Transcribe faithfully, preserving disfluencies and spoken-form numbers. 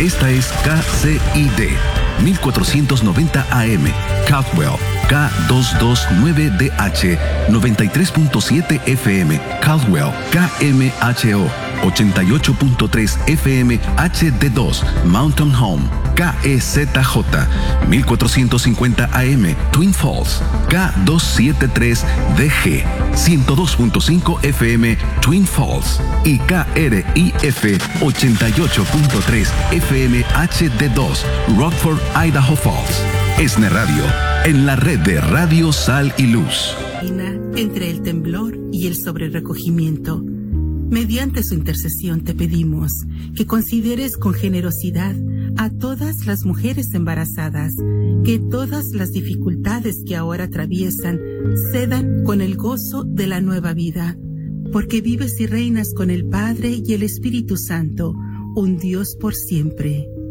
Esta es K C I D mil cuatrocientos noventa A M, Caldwell, K doscientos veintinueve D H, noventa y tres punto siete F M, Caldwell, K M H O, ochenta y ocho punto tres F M H D dos, Mountain Home, K E Z J, mil cuatrocientos cincuenta A M, Twin Falls, K doscientos setenta y tres D G, ciento dos punto cinco F M, Twin Falls, y K R I F ochenta y ocho punto tres F M H D dos, Rockford, Idaho Falls. ESNE Radio, en la red de Radio Sal y Luz. Entre el temblor y el sobrerecogimiento, mediante su intercesión te pedimos que consideres con generosidad a todas las mujeres embarazadas, que todas las dificultades que ahora atraviesan cedan con el gozo de la nueva vida, porque vives y reinas con el Padre y el Espíritu Santo, un Dios por siempre.